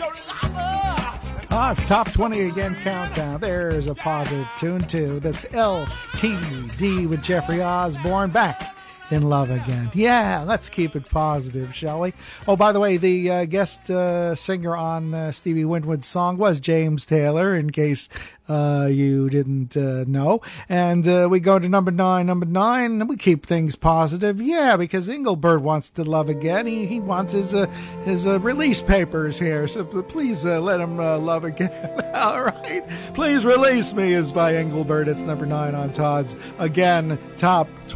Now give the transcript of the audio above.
It's top 20 again countdown. There's a positive tune too. That's LTD with Jeffrey Osborne, back in love again. Yeah, let's keep it positive, shall we? Oh, by the way, the guest singer on Stevie Winwood's song was James Taylor, in case you didn't know. And we go to number nine. We keep things positive. Yeah, because Engelbert wants to love again. He wants his release papers here. So please let him love again. All right. Please Release Me is by Engelbert. It's number 9 on Todd's, again, top